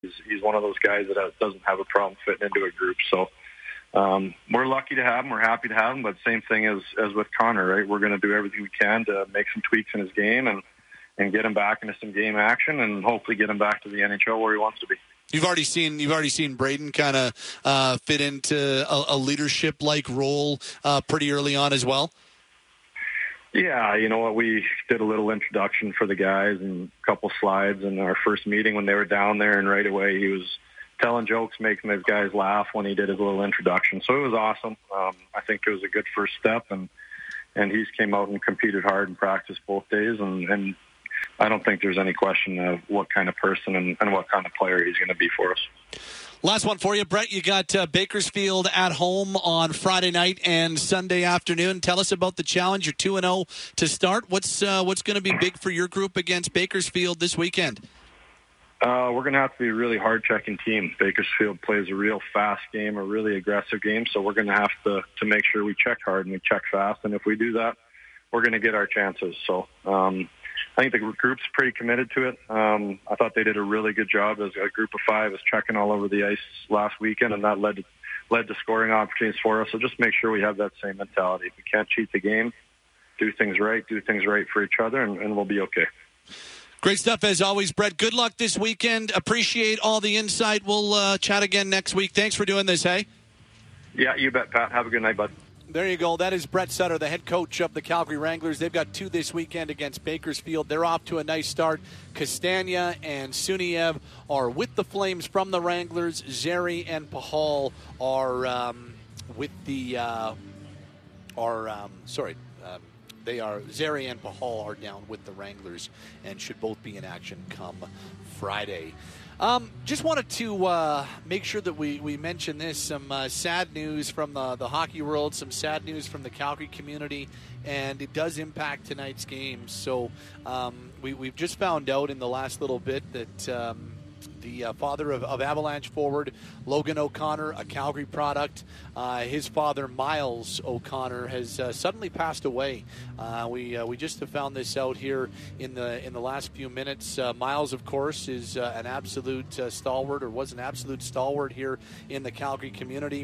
He's one of those guys that doesn't have a problem fitting into a group. So we're lucky to have him. We're happy to have him. But same thing as with Connor, right? We're going to do everything we can to make some tweaks in his game and get him back into some game action and hopefully get him back to the NHL where he wants to be. You've already seen Braden kind of fit into a leadership-like role pretty early on as well. Yeah, you know what? We did a little introduction for the guys and a couple slides in our first meeting when they were down there, and right away he was telling jokes, making those guys laugh when he did his little introduction. So it was awesome. I think it was a good first step, and he's came out and competed hard and practiced both days, and I don't think there's any question of what kind of person and what kind of player he's going to be for us. Last one for you, Brett. You got Bakersfield at home on Friday night and Sunday afternoon. Tell us about the challenge. You're 2-0 to start. What's going to be big for your group against Bakersfield this weekend? We're going to have to be a really hard-checking team. Bakersfield plays a real fast game, a really aggressive game, so we're going to have to make sure we check hard and we check fast. And if we do that, we're going to get our chances. So I think the group's pretty committed to it. I thought they did a really good job as a group of five, was checking all over the ice last weekend, and that led to scoring opportunities for us. So just make sure we have that same mentality. If we can't cheat the game, do things right for each other, and we'll be okay. Great stuff as always, Brett. Good luck this weekend. Appreciate all the insight. We'll chat again next week. Thanks for doing this, hey? Yeah, you bet, Pat. Have a good night, bud. There you go. That is Brett Sutter, the head coach of the Calgary Wranglers. They've got 2 this weekend against Bakersfield. They're off to a nice start. Castagna and Suniev are with the Flames from the Wranglers. Zary and Pahal are with the Zary and Pahal are down with the Wranglers and should both be in action come Friday. Just wanted to make sure that we mention this. Some sad news from the hockey world, some sad news from the Calgary community, and it does impact tonight's game. So we've just found out in the last little bit that the father of Avalanche forward Logan O'Connor, a Calgary product, his father Miles O'Connor has suddenly passed away. We just have found this out here in the last few minutes. Miles, of course, is an absolute stalwart, or was an absolute stalwart here in the Calgary community.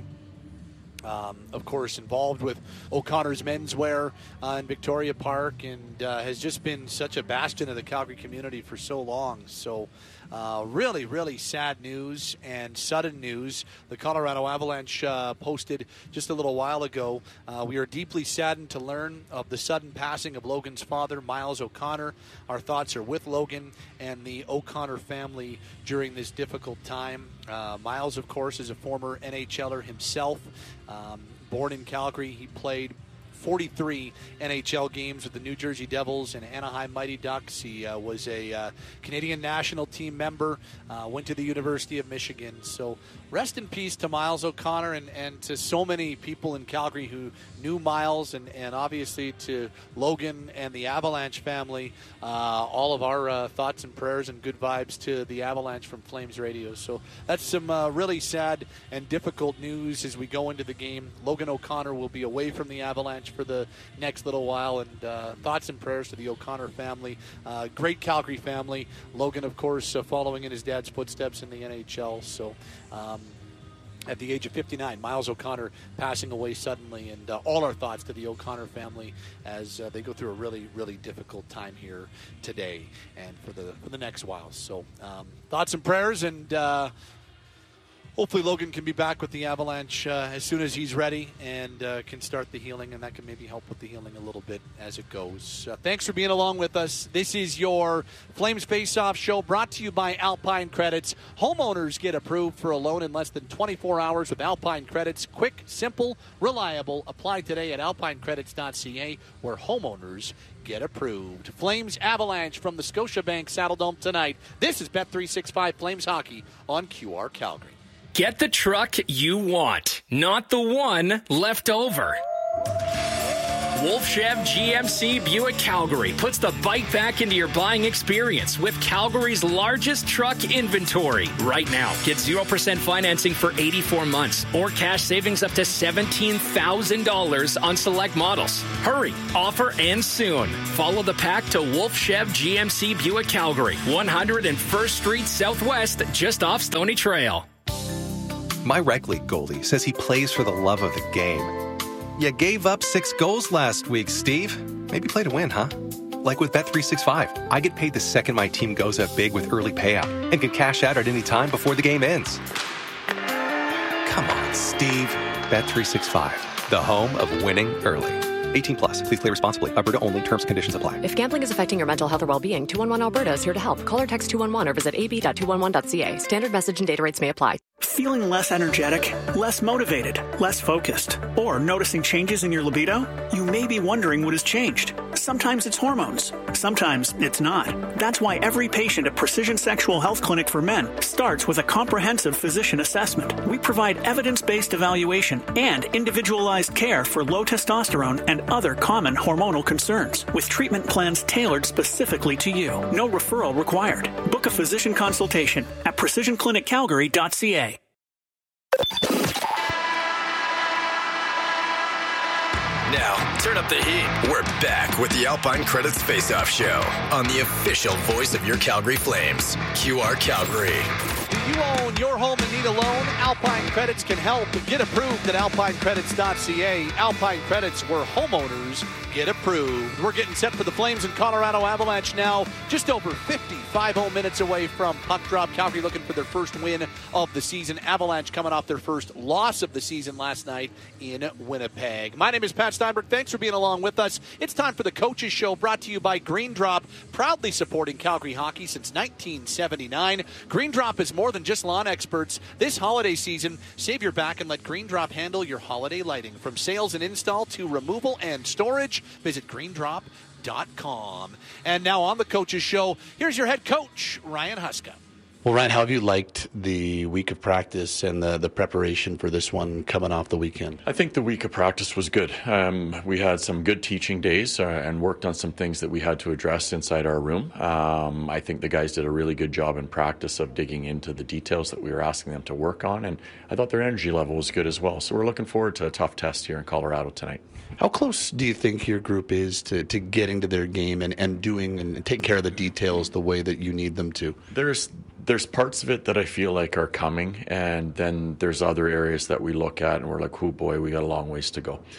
Of course, involved with O'Connor's Menswear in Victoria Park, and has just been such a bastion of the Calgary community for so long. So really, really sad news and sudden news. The Colorado Avalanche posted just a little while ago, we are deeply saddened to learn of the sudden passing of Logan's father, Miles O'Connor. Our thoughts are with Logan and the O'Connor family during this difficult time. Miles, of course, is a former NHLer himself. Born in Calgary, he played 43 NHL games with the New Jersey Devils and Anaheim Mighty Ducks. He was a Canadian national team member, went to the University of Michigan. So rest in peace to Miles O'Connor and to so many people in Calgary who knew Miles, and obviously to Logan and the Avalanche family. All of our thoughts and prayers and good vibes to the Avalanche from Flames Radio. So that's some really sad and difficult news as we go into the game. Logan O'Connor will be away from the Avalanche for the next little while, and thoughts and prayers to the O'Connor family. Great Calgary family. Logan, of course, following in his dad's footsteps in the NHL. So at the age of 59, Miles O'Connor passing away suddenly, and all our thoughts to the O'Connor family as they go through a really, really difficult time here today and for the next while. So thoughts and prayers, and hopefully Logan can be back with the Avalanche as soon as he's ready and can start the healing, and that can maybe help with the healing a little bit as it goes. Thanks for being along with us. This is your Flames Face-Off show brought to you by Alpine Credits. Homeowners get approved for a loan in less than 24 hours with Alpine Credits. Quick, simple, reliable. Apply today at alpinecredits.ca, where homeowners get approved. Flames Avalanche from the Scotiabank Saddledome tonight. This is Bet365 Flames Hockey on QR Calgary. Get the truck you want, not the one left over. Wolf Chev GMC Buick Calgary puts the bike back into your buying experience with Calgary's largest truck inventory. Right now, get 0% financing for 84 months or cash savings up to $17,000 on select models. Hurry, offer ends soon. Follow the pack to Wolf Chev GMC Buick Calgary, 101st Street Southwest, just off Stony Trail. My rec league goalie says he plays for the love of the game. You gave up 6 goals last week, Steve. Maybe play to win, huh? Like with Bet365, I get paid the second my team goes up big with early payout and can cash out at any time before the game ends. Come on, Steve. Bet365, the home of winning early. 18 plus. Please play responsibly. Alberta only. Terms and conditions apply. If gambling is affecting your mental health or well-being, 211 Alberta is here to help. Call or text 211 or visit ab.211.ca. Standard message and data rates may apply. Feeling less energetic, less motivated, less focused, or noticing changes in your libido? You may be wondering what has changed. Sometimes it's hormones. Sometimes it's not. That's why every patient at Precision Sexual Health Clinic for Men starts with a comprehensive physician assessment. We provide evidence-based evaluation and individualized care for low testosterone and other common hormonal concerns, with treatment plans tailored specifically to you. No referral required. Book a physician consultation at precisioncliniccalgary.ca. Now, turn up the heat. We're back with the Alpine Credits Face-Off Show on the official voice of your Calgary Flames, QR Calgary. Do you own your home and need a loan? Alpine Credits can help. Get approved at alpinecredits.ca. Alpine Credits, where homeowners get approved. We're getting set for the Flames and Colorado Avalanche now. Just over 55 whole minutes away from puck drop. Calgary looking for their first win of the season. Avalanche coming off their first loss of the season last night in Winnipeg. My name is Pat Steinberg. Thanks for being along with us. It's time for the Coaches Show, brought to you by Green Drop, proudly supporting Calgary hockey since 1979. Green Drop is more than just lawn experts. This holiday season, save your back and let Green Drop handle your holiday lighting. From sales and install to removal and storage, visit greendrop.com. And now on the Coaches Show, here's your head coach, Ryan Huska. Well, Ryan, how have you liked the week of practice and the preparation for this one coming off the weekend? I think the week of practice was good. We had some good teaching days and worked on some things that we had to address inside our room. I think the guys did a really good job in practice of digging into the details that we were asking them to work on, and I thought their energy level was good as well. So we're looking forward to a tough test here in Colorado tonight. How close do you think your group is to getting to their game and doing and taking care of the details the way that you need them to? There's parts of it that I feel like are coming, and then there's other areas that we look at and we're like, oh boy, we got a long ways to go.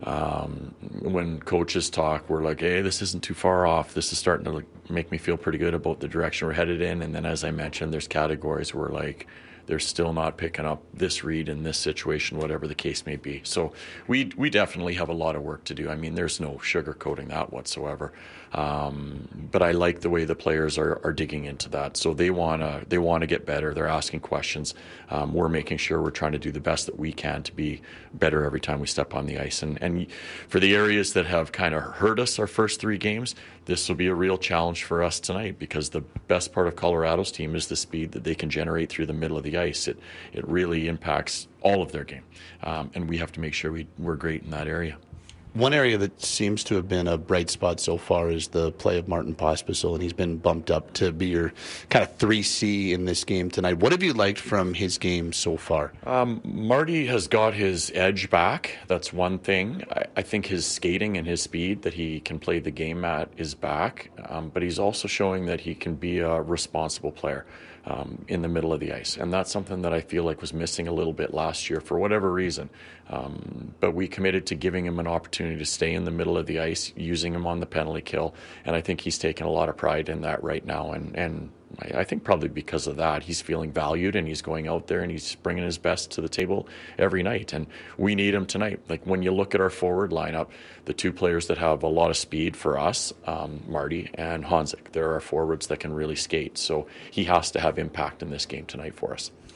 When coaches talk, we're like, hey, this isn't too far off. This is starting to make me feel pretty good about the direction we're headed in. And then, as I mentioned, there's categories where like they're still not picking up this read in this situation, whatever the case may be. So we definitely have a lot of work to do. I mean, there's no sugarcoating that whatsoever. But I like the way the players are digging into that. So they want to get better. They're asking questions. We're making sure we're trying to do the best that we can to be better every time we step on the ice. And for the areas that have kind of hurt us our first 3 games, this will be a real challenge for us tonight, because the best part of Colorado's team is the speed that they can generate through the middle of the ice. It really impacts all of their game. And we have to make sure we're great in that area. One area that seems to have been a bright spot so far is the play of Martin Pospisil, and he's been bumped up to be your kind of 3C in this game tonight. What have you liked from his game so far? Marty has got his edge back. That's one thing. I think his skating and his speed that he can play the game at is back, but he's also showing that he can be a responsible player in the middle of the ice. And that's something that I feel like was missing a little bit last year for whatever reason. But we committed to giving him an opportunity to stay in the middle of the ice, using him on the penalty kill. And I think he's taken a lot of pride in that right now. And I think probably because of that, he's feeling valued, and he's going out there and he's bringing his best to the table every night. And we need him tonight. Like, when you look at our forward lineup, the 2 players that have a lot of speed for us, Marty and Honzik, they're our forwards that can really skate. So he has to have impact in this game tonight for us.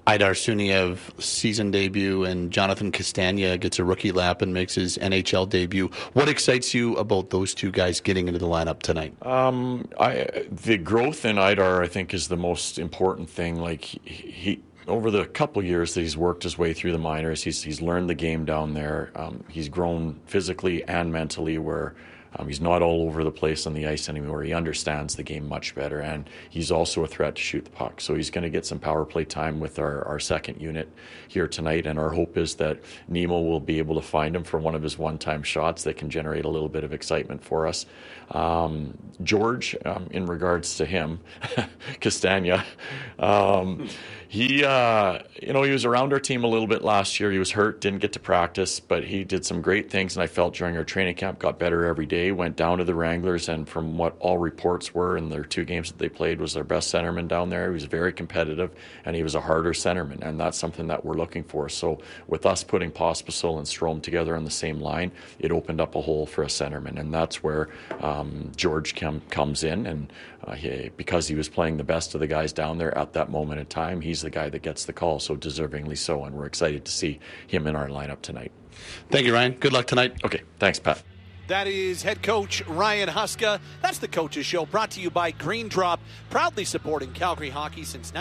Aidar Suniev season debut and Jonathan Castagna gets a rookie lap and makes his NHL debut. What excites you about those two guys getting into the lineup tonight? The growth in Aidar, I think, is the most important thing. Like he over the couple years that he's worked his way through the minors, he's learned the game down there. He's grown physically and mentally where he's not all over the place on the ice anymore. He understands the game much better, and he's also a threat to shoot the puck. So he's going to get some power play time with our second unit here tonight, and our hope is that Nemo will be able to find him for one of his one-time shots that can generate a little bit of excitement for us. George, in regards to him, Castagna, he was around our team a little bit last year. He was hurt, didn't get to practice, but he did some great things, and I felt during our training camp got better every day. Went down to the Wranglers, and from what all reports were in their 2 games that they played, was their best centerman down there. He was very competitive, and he was a harder centerman, and that's something that we're looking for. So with us putting Pospisil and Strome together on the same line, it opened up a hole for a centerman, and that's where George comes in, and because he was playing the best of the guys down there at that moment in time, he's the guy that gets the call, so deservingly so, and we're excited to see him in our lineup tonight. Thank you, Ryan. Good luck tonight. Okay, thanks, Pat. That is head coach Ryan Huska. That's the Coaches Show, brought to you by Green Drop, proudly supporting Calgary hockey since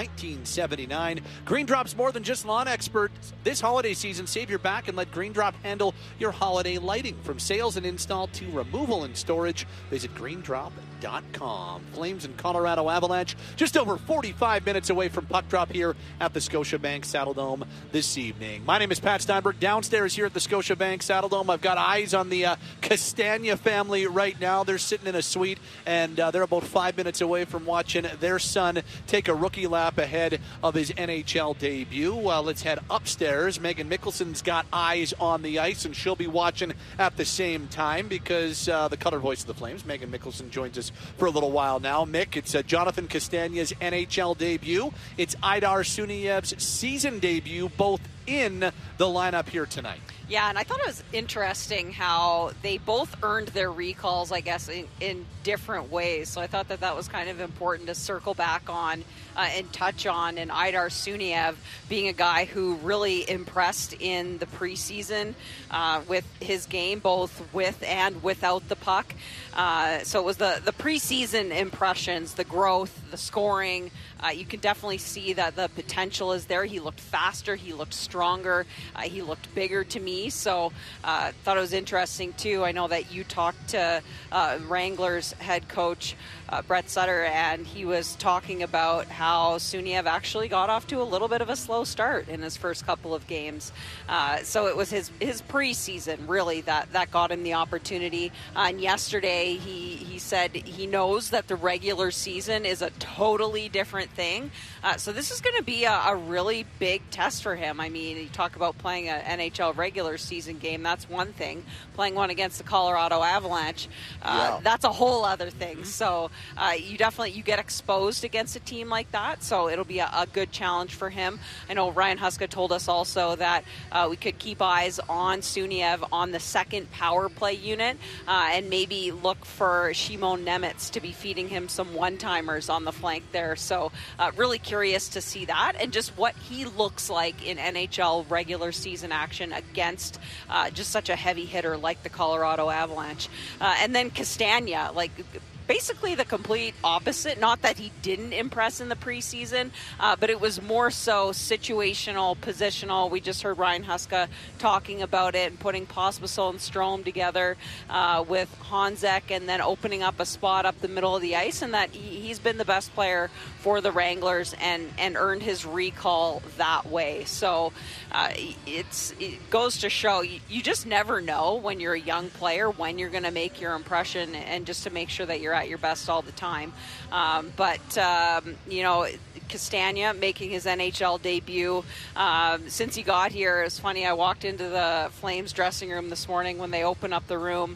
1979. Green Drop's more than just lawn experts. This holiday season, save your back and let Green Drop handle your holiday lighting. From sales and install to removal and storage, visit greendrop.com. Flames and Colorado Avalanche just over 45 minutes away from puck drop here at the Scotiabank Saddledome this evening. My name is Pat Steinberg. Downstairs here at the Scotiabank Saddledome, I've got eyes on the Castagna family right now. They're sitting in a suite, and they're about 5 minutes away from watching their son take a rookie lap ahead of his NHL debut. Let's head upstairs. Megan Mickelson's got eyes on the ice, and she'll be watching at the same time because the color voice of the Flames, Megan Mickelson, joins us for a little while now. Mick, it's Jonathan Castagna's NHL debut. It's Aidar Suniev's season debut, both in the lineup here tonight. Yeah, and I thought it was interesting how they both earned their recalls, I guess, in different ways. So I thought that was kind of important to circle back on and touch on. And Aidar Suniev being a guy who really impressed in the preseason with his game, both with and without the puck. So it was the preseason impressions, the growth, the scoring. You can definitely see that the potential is there. He looked faster. He looked stronger. He looked bigger to me. So thought it was interesting, too. I know that you talked to Wranglers head coach Brett Sutter, and he was talking about how Suniev actually got off to a little bit of a slow start in his first couple of games. So it was his preseason, really, that got him the opportunity. And yesterday he said he knows that the regular season is a totally different thing. So this is going to be a really big test for him. I mean, you talk about playing an NHL regular season game, that's one thing. Playing one against the Colorado Avalanche, that's a whole other thing. Mm-hmm. So you get exposed against a team like that, so it'll be a good challenge for him. I know Ryan Huska told us also that we could keep eyes on Suniev on the second power play unit and maybe look for Shimon Nemetz to be feeding him some one-timers on the flank there. So really curious to see that and just what he looks like in NHL regular season action against just such a heavy hitter like the Colorado Avalanche. And then Castagna, basically the complete opposite. Not that he didn't impress in the preseason, but it was more so situational, positional. We just heard Ryan Huska talking about it and putting Pospisil and Strome together with Honzek and then opening up a spot up the middle of the ice, and that he's been the best player for the Wranglers and earned his recall that way. So it goes to show you just never know when you're a young player when you're going to make your impression, and just to make sure that you're at your best all the time. But Castagna making his NHL debut since he got here. It's funny, I walked into the Flames dressing room this morning when they opened up the room.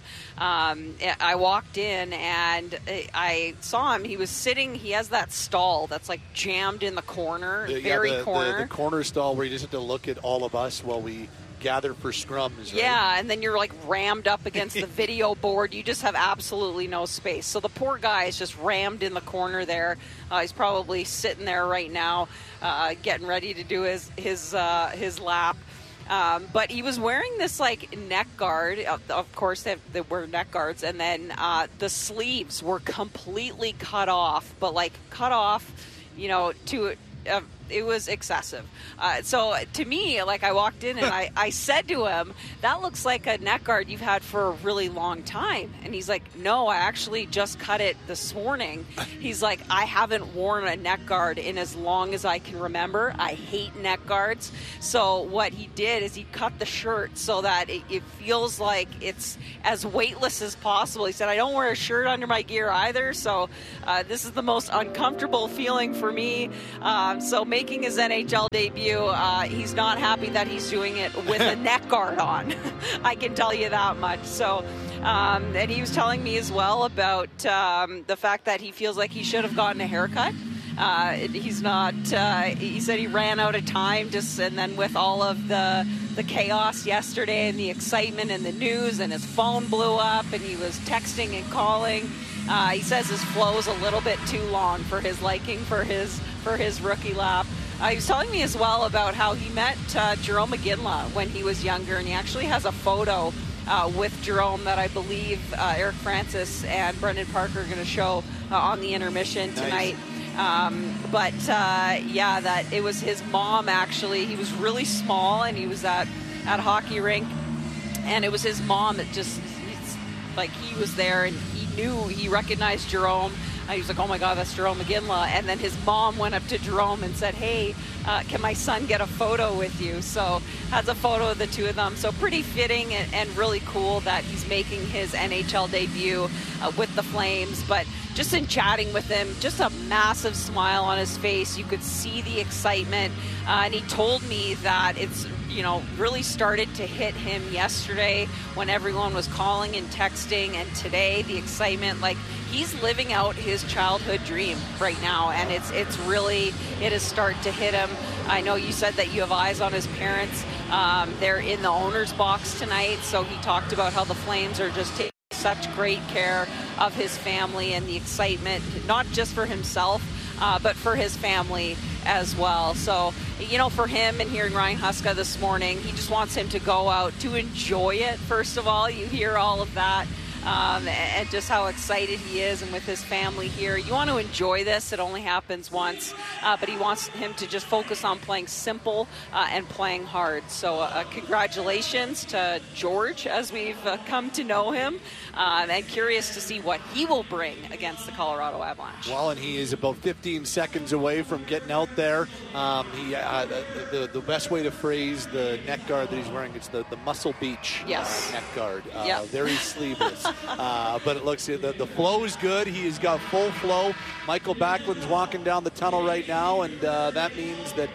I walked in and I saw him. He was sitting, he has that stall that's jammed in the corner, corner. The corner stall where you just have to look at all of us while we gather for scrums, right? Yeah, and then you're like rammed up against the video board. You just have absolutely no space. So the poor guy is just rammed in the corner there. He's probably sitting there right now, getting ready to do his lap. But he was wearing this like neck guard. Of course, they wear neck guards, and then the sleeves were completely cut off. But like cut off, to it was excessive. So to me, like I walked in and I said to him, "That looks like a neck guard you've had for a really long time." And he's like, "No, I actually just cut it this morning." He's like, "I haven't worn a neck guard in as long as I can remember. I hate neck guards." So what he did is he cut the shirt so that it feels like it's as weightless as possible. He said, "I don't wear a shirt under my gear either, so this is the most uncomfortable feeling for me." So making his NHL debut, he's not happy that he's doing it with a neck guard on. I can tell you that much. So, and he was telling me as well about the fact that he feels like he should have gotten a haircut. He's not. He said he ran out of time and then with all of the chaos yesterday and the excitement and the news, and his phone blew up and he was texting and calling. He says his flow is a little bit too long for his liking for his rookie lap. He was telling me as well about how he met Jarome Iginla when he was younger, and he actually has a photo with Jarome that I believe Eric Francis and Brendan Parker are going to show on the intermission tonight. Nice. That it was his mom actually. He was really small and he was at hockey rink, and it was his mom that he was there and he recognized Jarome. He was like, "Oh my God, that's Jarome Iginla." And then his mom went up to Jarome and said, "Hey, can my son get a photo with you?" So has a photo of the two of them. So pretty fitting and really cool that he's making his NHL debut with the Flames. But just in chatting with him, just a massive smile on his face. You could see the excitement. And he told me that it's, really started to hit him yesterday when everyone was calling and texting, and today the excitement, like he's living out his childhood dream right now, and it is starting to hit him. I know you said that you have eyes on his parents. They're in the owner's box tonight, so he talked about how the Flames are just taking such great care of his family and the excitement, not just for himself, but for his family as well. So, for him and hearing Ryan Huska this morning, he just wants him to go out to enjoy it. First of all, you hear all of that. And just how excited he is, and with his family here. You want to enjoy this. It only happens once, but he wants him to just focus on playing simple and playing hard. So congratulations to George as we've come to know him, and curious to see what he will bring against the Colorado Avalanche. Well, and he is about 15 seconds away from getting out there. The best way to phrase the neck guard that he's wearing, it's the Muscle Beach neck guard. Very sleeveless. But it looks, the flow is good. He has got full flow. Michael Backlund's walking down the tunnel right now, and that means that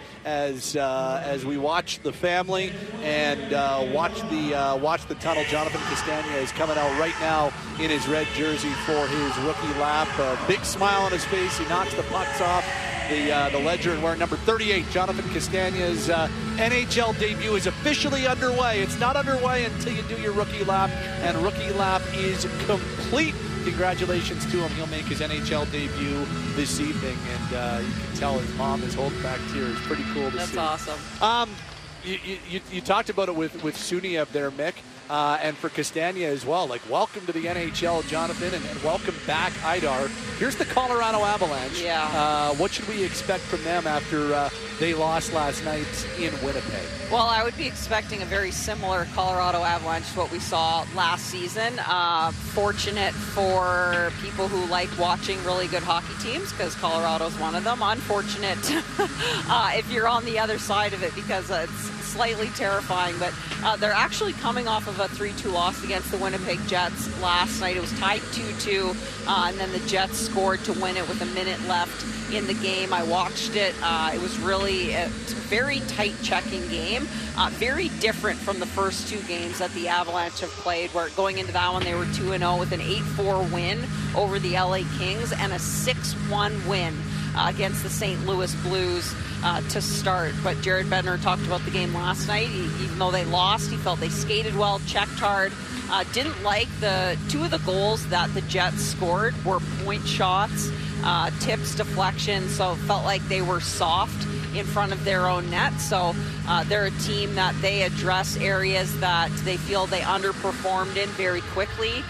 as we watch the family and watch the tunnel, Jonathan Castagna is coming out right now in his red jersey for his rookie lap. Big smile on his face. He knocks the pucks off the ledger, and wearing number 38, Jonathan Castagna's NHL debut is officially underway. It's not underway until you do your rookie lap, and rookie lap is complete. Congratulations to him. He'll make his NHL debut this evening, and you can tell his mom is holding back tears. Pretty cool to see. That's awesome. You talked about it with Suniev there, Mick. And for Castagna as well. Like, welcome to the NHL, Jonathan, and welcome back, Idar. Here's the Colorado Avalanche. Yeah. What should we expect from them after they lost last night in Winnipeg? Well, I would be expecting a very similar Colorado Avalanche to what we saw last season. Fortunate for people who like watching really good hockey teams, because Colorado's one of them. Unfortunate if you're on the other side of it, because it's slightly terrifying. But they're actually coming off of a 3-2 loss against the Winnipeg Jets last night. It was tied 2-2, and then the Jets scored to win it with a minute left in the game. I watched it. It was really a very tight checking game. Very different from the first two games that the Avalanche have played, where going into that one they were 2-0 with an 8-4 win over the LA Kings and a 6-1 win against the St. Louis Blues to start. But Jared Bednar talked about the game last night. Even though they lost, he felt they skated well, checked hard. Didn't like two of the goals that the Jets scored were point shots, tips, deflections, so it felt like they were soft in front of their own net. So they're a team that they address areas that they feel they underperformed in very quickly.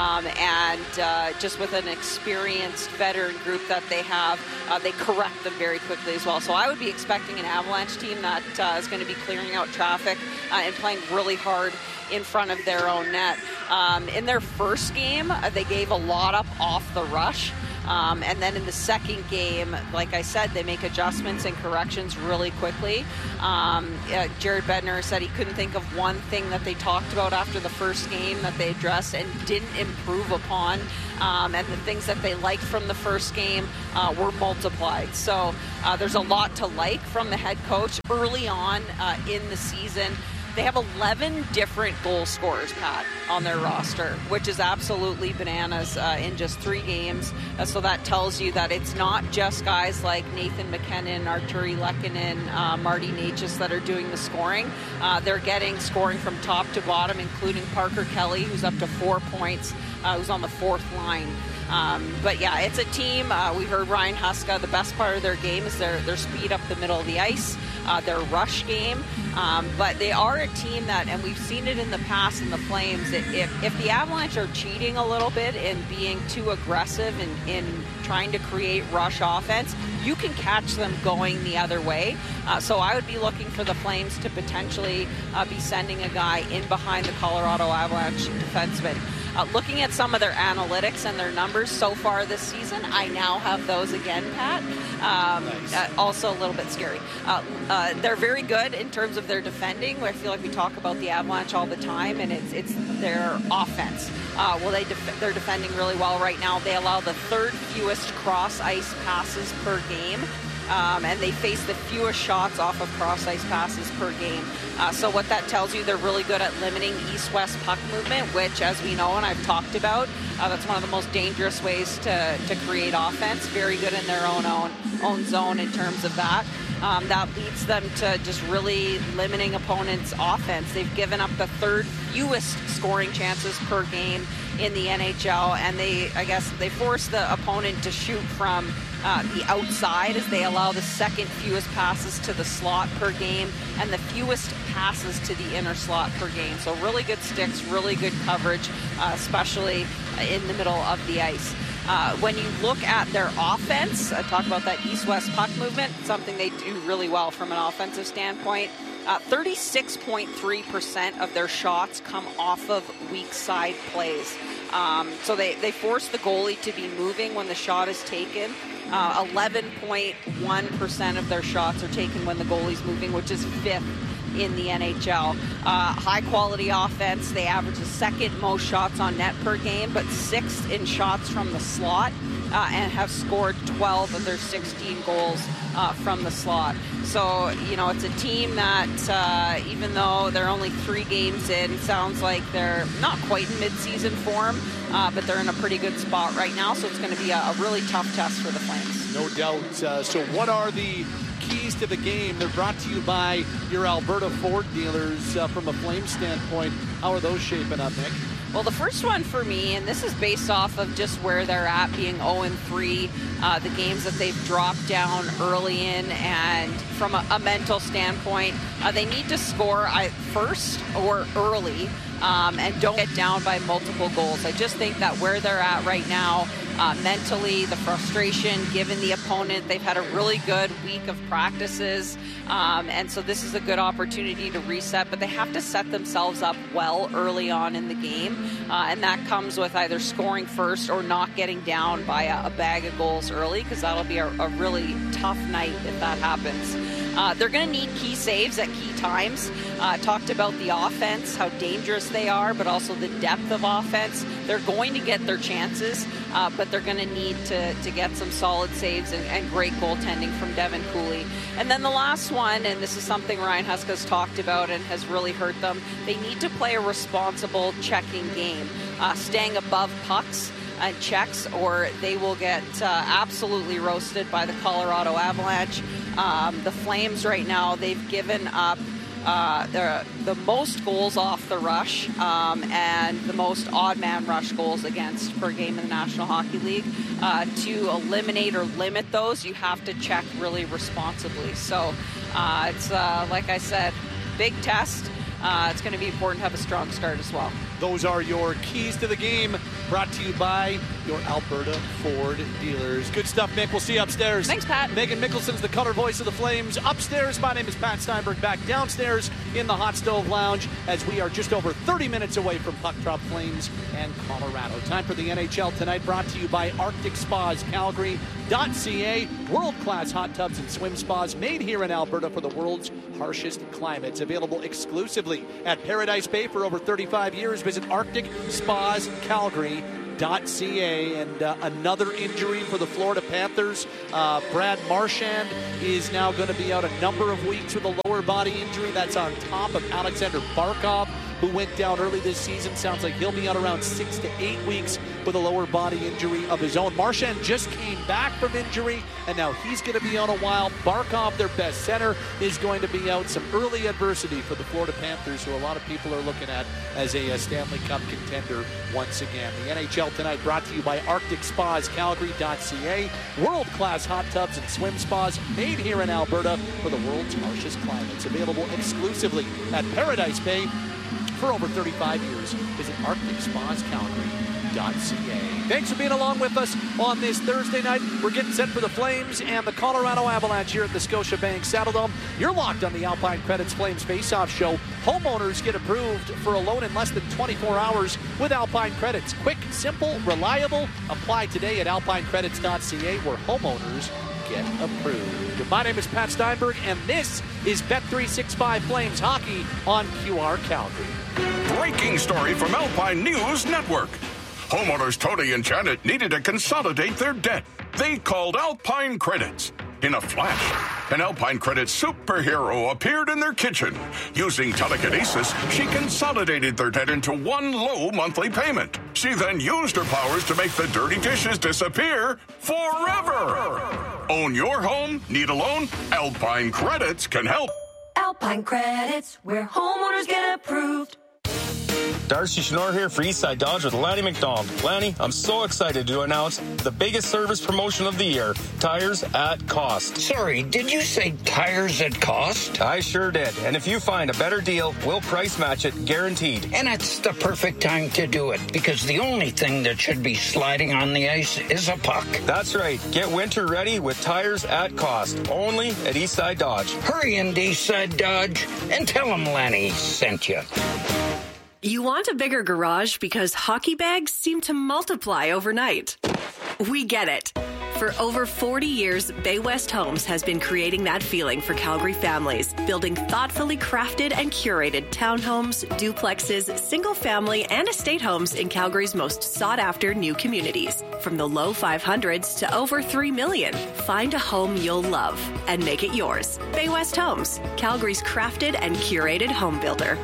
And just with an experienced veteran group that they have, they correct them very quickly as well. So I would be expecting an Avalanche team that is going to be clearing out traffic and playing really hard in front of their own net. In their first game, they gave a lot up off the rush. And then in the second game, like I said, they make adjustments and corrections really quickly. Jared Bednar said he couldn't think of one thing that they talked about after the first game that they addressed and didn't improve upon. And the things that they liked from the first game were multiplied. So there's a lot to like from the head coach early on in the season. They have 11 different goal scorers, Pat, on their roster, which is absolutely bananas in just 3 games. So that tells you that it's not just guys like Nathan McKinnon, Arturi Lehkonen, Marty Necas that are doing the scoring. They're getting scoring from top to bottom, including Parker Kelly, who's up to 4 points, who's on the 4th line. But yeah, it's a team. We heard Ryan Huska, the best part of their game is their speed up the middle of the ice, their rush game. But they are a team that, and we've seen it in the past in the Flames, that if the Avalanche are cheating a little bit and being too aggressive in trying to create rush offense, you can catch them going the other way. So I would be looking for the Flames to potentially be sending a guy in behind the Colorado Avalanche defenseman. Looking at some of their analytics and their numbers so far this season, I now have those again, Pat. Nice. Also a little bit scary. They're very good in terms of their defending. I feel like we talk about the Avalanche all the time, and it's their offense. They're defending really well right now. They allow the 3rd fewest cross-ice passes per game. And they face the fewest shots off of cross-ice passes per game. So what that tells you, they're really good at limiting east-west puck movement, which, as we know and I've talked about, that's one of the most dangerous ways to create offense. Very good in their own zone in terms of that. That leads them to just really limiting opponents' offense. They've given up the 3rd fewest scoring chances per game in the NHL, and they force the opponent to shoot from the outside as they allow the 2nd fewest passes to the slot per game and the fewest passes to the inner slot per game. So really good sticks, really good coverage, especially in the middle of the ice. When you look at their offense, talk about that east-west puck movement, something they do really well from an offensive standpoint. 36.3% of their shots come off of weak side plays. So they force the goalie to be moving when the shot is taken. 11.1% of their shots are taken when the goalie's moving, which is 5th in the NHL. High quality offense. They average the 2nd most shots on net per game, but 6th in shots from the slot, and have scored 12 of their 16 goals from the slot. So, it's a team that, even though they're only 3 games in, sounds like they're not quite in mid-season form, but they're in a pretty good spot right now, so it's going to be a really tough test for the Flames. No doubt. So what are the keys to the game? They're brought to you by your Alberta Ford dealers. From a Flames standpoint, how are those shaping up, Nick? Well, the first one for me, and this is based off of just where they're at, being 0-3, the games that they've dropped down early in, and from a mental standpoint, they need to score first or early, and don't get down by multiple goals. I just think that where they're at right now, mentally, the frustration given the opponent, they've had a really good week of practices, and so this is a good opportunity to reset, but they have to set themselves up well early on in the game, and that comes with either scoring first or not getting down by a bag of goals early, because that'll be a really tough night if that happens. They're going to need key saves at key times. Talked about the offense, how dangerous they are, but also the depth of offense. They're going to get their chances, but they're going to need to get some solid saves and great goaltending from Devin Cooley. And then the last one, and this is something Ryan Huska's talked about and has really hurt them, they need to play a responsible checking game, staying above pucks. and checks, or they will get absolutely roasted by the Colorado Avalanche. The Flames right now, they've given up the most goals off the rush and the most odd man rush goals against per game in the National Hockey League. To eliminate or limit those, you have to check really responsibly. So it's like I said, big test. It's going to be important to have a strong start as well. Those are your keys to the game, brought to you by your Alberta Ford dealers. Good stuff, Mick. We'll see you upstairs. Thanks, Pat. Megan Mickelson's the color voice of the Flames. Upstairs, my name is Pat Steinberg, back downstairs in the Hot Stove Lounge as we are just over 30 minutes away from Puck Drop Flames and Colorado. Time for the NHL Tonight, brought to you by Arctic Spas, Calgary.ca. World-class hot tubs and swim spas made here in Alberta for the world's harshest climates. Available exclusively at Paradise Bay for over 35 years. Visit Arctic Spas, Calgary.ca. And another injury for the Florida Panthers. Brad Marchand is now going to be out a number of weeks with a lower body injury. That's on top of Alexander Barkov, who went down early this season. Sounds like he'll be out around 6 to 8 weeks with a lower body injury of his own. Marchand just came back from injury, and now he's going to be out a while. Barkov, their best center, is going to be out. Some early adversity for the Florida Panthers, who a lot of people are looking at as a Stanley Cup contender once again. The NHL Tonight, brought to you by Arctic Spas, Calgary.ca. World-class hot tubs and swim spas made here in Alberta for the world's harshest climates. Available exclusively at Paradise Bay for over 35 years. Visit Arctic Spas, Calgary.ca. Thanks for being along with us on this Thursday night. We're getting set for the Flames and the Colorado Avalanche here at the Scotiabank Saddledome. You're locked on the Alpine Credits Flames Face-Off Show. Homeowners get approved for a loan in less than 24 hours with Alpine Credits. Quick, simple, reliable. Apply today at alpinecredits.ca, where homeowners get approved. My name is Pat Steinberg, and this is Bet365 Flames Hockey on QR Calgary. Breaking story from Alpine News Network. Homeowners Tony and Janet needed to consolidate their debt. They called Alpine Credits. In a flash, an Alpine Credits superhero appeared in their kitchen. Using telekinesis, she consolidated their debt into one low monthly payment. She then used her powers to make the dirty dishes disappear forever. Own your home? Need a loan? Alpine Credits can help. Alpine Credits, where homeowners get approved. Darcy Schnorr here for Eastside Dodge with Lanny McDonald. Lanny, I'm so excited to announce the biggest service promotion of the year, Tires at Cost. Sorry, did you say tires at cost? I sure did. And if you find a better deal, we'll price match it, guaranteed. And it's the perfect time to do it, because the only thing that should be sliding on the ice is a puck. That's right. Get winter ready with Tires at Cost, only at Eastside Dodge. Hurry in to Eastside Dodge and tell them Lanny sent you. You want a bigger garage because hockey bags seem to multiply overnight. We get it. For over 40 years, Bay West Homes has been creating that feeling for Calgary families, building thoughtfully crafted and curated townhomes, duplexes, single-family, and estate homes in Calgary's most sought-after new communities. From the low 500s to over $3 million, find a home you'll love and make it yours. Bay West Homes, Calgary's crafted and curated home builder.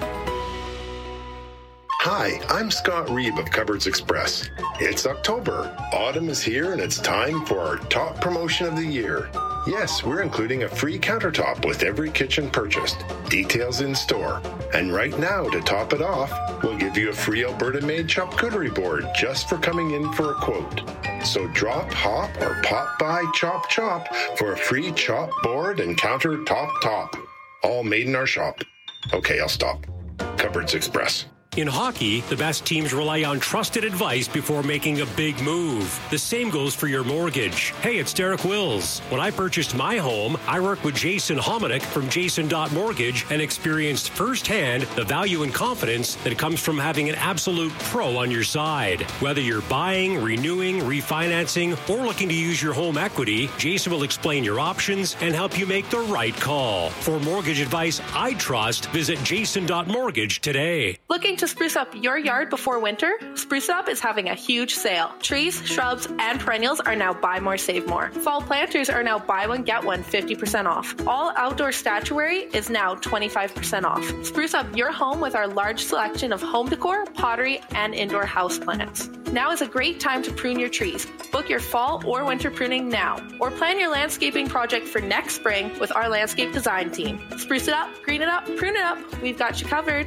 Hi, I'm Scott Reeb of Cupboards Express. It's October. Autumn is here and it's time for our top promotion of the year. Yes, we're including a free countertop with every kitchen purchased. Details in store. And right now, to top it off, we'll give you a free Alberta-made charcuterie board just for coming in for a quote. So drop, hop, or pop by Chop Chop for a free chop board and countertop top. All made in our shop. Okay, I'll stop. Cupboards Express. In hockey, the best teams rely on trusted advice before making a big move. The same goes for your mortgage. Hey, it's Derek Wills. When I purchased my home, I worked with Jason Hominick from Jason.Mortgage and experienced firsthand the value and confidence that comes from having an absolute pro on your side. Whether you're buying, renewing, refinancing, or looking to use your home equity, Jason will explain your options and help you make the right call. For mortgage advice I trust, visit Jason.Mortgage today. Looking to to spruce up your yard before winter? Spruce Up is having a huge sale. Trees, shrubs, and perennials are now buy more, save more. Fall planters are now buy one, get one 50% off. All outdoor statuary is now 25% off. Spruce up your home with our large selection of home decor, pottery, and indoor houseplants. Now is a great time to prune your trees. Book your fall or winter pruning now, or plan your landscaping project for next spring with our landscape design team. Spruce it up, green it up, prune it up. We've got you covered.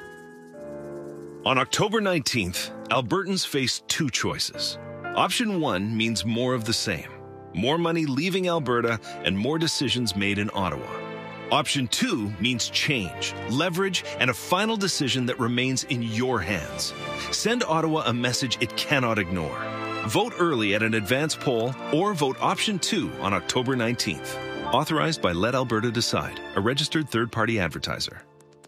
On October 19th, Albertans face two choices. Option 1 means more of the same. More money leaving Alberta and more decisions made in Ottawa. Option 2 means change, leverage, and a final decision that remains in your hands. Send Ottawa a message it cannot ignore. Vote early at an advance poll or vote Option 2 on October 19th. Authorized by Let Alberta Decide, a registered third-party advertiser.